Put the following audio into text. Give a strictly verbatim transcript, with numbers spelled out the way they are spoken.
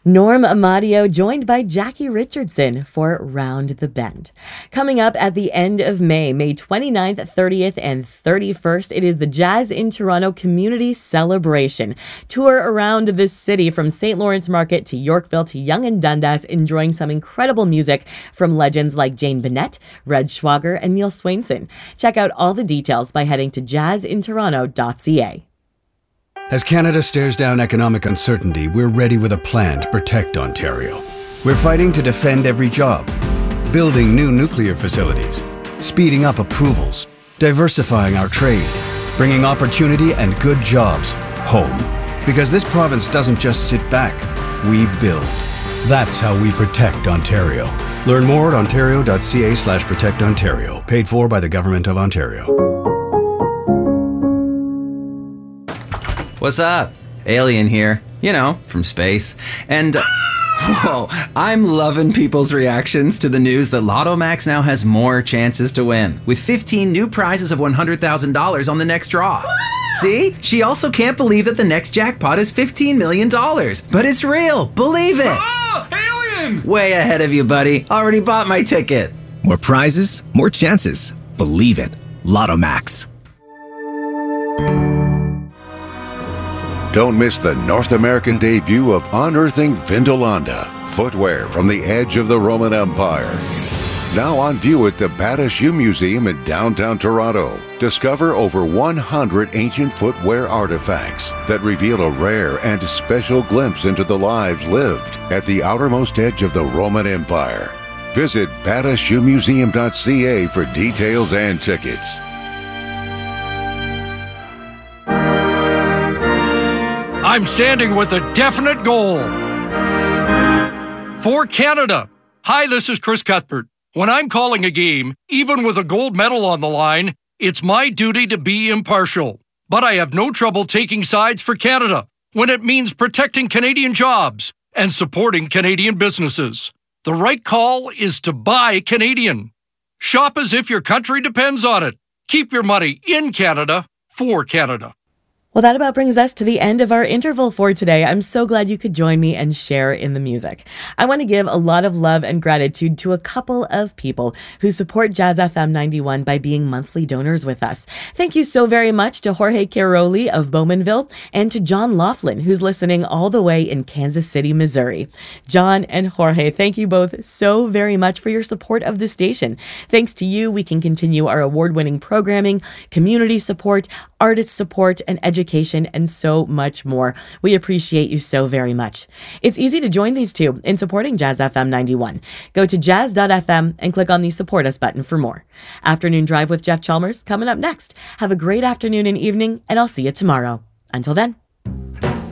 Norm Amadio joined by Jackie Richardson for Round the Bend. Coming up at the end of May, May twenty-ninth, thirtieth, and thirty-first, it is the Jazz in Toronto Community Celebration. Tour around the city from Saint Lawrence Market to Yorkville to Yonge and Dundas, enjoying some incredible music from legends like Jane Bennett, Red Schwager, and Neil Swainson. Check out all the details by heading to jazz in toronto dot c a. As Canada stares down economic uncertainty, we're ready with a plan to protect Ontario. We're fighting to defend every job, building new nuclear facilities, speeding up approvals, diversifying our trade, bringing opportunity and good jobs home. Because this province doesn't just sit back, we build. That's how we protect Ontario. Learn more at ontario dot c a slash protect ontario, paid for by the Government of Ontario. What's up? Alien here, you know, from space. And, uh, whoa, I'm loving people's reactions to the news that Lotto Max now has more chances to win, with fifteen new prizes of one hundred thousand dollars on the next draw. See? She also can't believe that the next jackpot is fifteen million dollars. But it's real. Believe it. Oh, alien! Way ahead of you, buddy. Already bought my ticket. More prizes, more chances. Believe it. Lotto Max. Don't miss the North American debut of Unearthing Vindolanda, footwear from the edge of the Roman Empire. Now on view at the Bata Shoe Museum in downtown Toronto. Discover over one hundred ancient footwear artifacts that reveal a rare and special glimpse into the lives lived at the outermost edge of the Roman Empire. Visit bata shoe museum dot c a for details and tickets. I'm standing with a definite goal. For Canada. Hi, this is Chris Cuthbert. When I'm calling a game, even with a gold medal on the line, it's my duty to be impartial. But I have no trouble taking sides for Canada when it means protecting Canadian jobs and supporting Canadian businesses. The right call is to buy Canadian. Shop as if your country depends on it. Keep your money in Canada for Canada. Well, that about brings us to the end of our interval for today. I'm so glad you could join me and share in the music. I want to give a lot of love and gratitude to a couple of people who support Jazz F M ninety-one by being monthly donors with us. Thank you so very much to Jorge Caroli of Bowmanville and to John Laughlin, who's listening all the way in Kansas City, Missouri. John and Jorge, thank you both so very much for your support of the station. Thanks to you, we can continue our award-winning programming, community support, artist support, and education. Education and so much more. We appreciate you so very much. It's easy to join these two in supporting Jazz F M ninety-one. Go to jazz dot f m and click on the Support Us button for more. Afternoon Drive with Jeff Chalmers coming up next. Have a great afternoon and evening, and I'll see you tomorrow. Until then.